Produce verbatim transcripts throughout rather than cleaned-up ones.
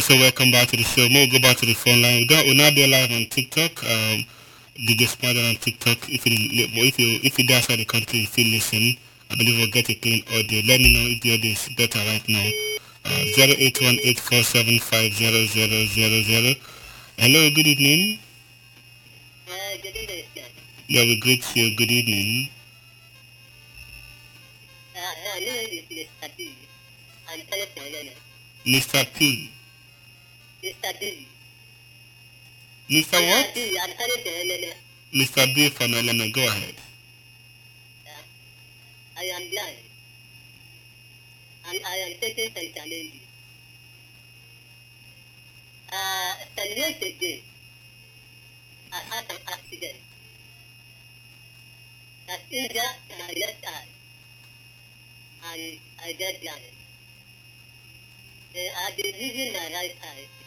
So welcome back to the show. We'll go back to the phone line. We'll we'll now be live on TikTok. Um, D J Spider on TikTok. If you if you if you outside the country, if you listen, I believe we'll get a clean audio. Let me know if the audio is better right now. Uh, zero eight one eight four seven five zero zero zero zero. Hello, good evening. Uh, good evening, sir. Yeah, we greet you. Good evening. Uh, my name is Mister D. I'm calling from London. Mister P. Mister D. Mister What? D. I'm calling from London. Mister B from Elena. Go ahead. Uh, I am blind, and I am taking some challenges. Uh, some years ago, I had an accident that injured my left eye, and I got blind. Uh, I've been using my right eye to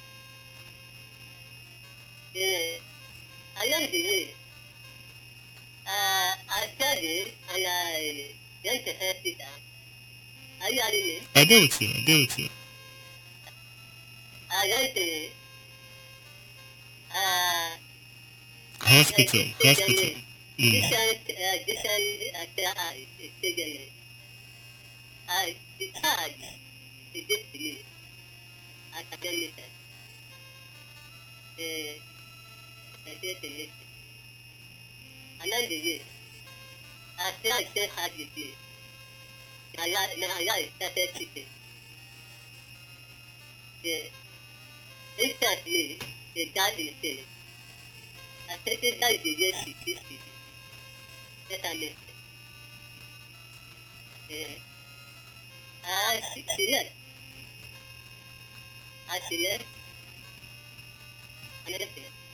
see. Uh, along the way, uh, I studied and I went to hospital. Are you hearing me? I deal with you. I deal with you. I went to uh, Hospital. Hospital. Mm. different, uh, different uh, care eyes, surgery. I discharged to this police academic. Uh, I did the list. Along the way, I tried so hard with you. My life, my life started cheating. Yeah. Instantly, the dad is saying, I said, that is the way she is. Let her make it. Yeah. Ah, she, she left. Ah, she left. And left it.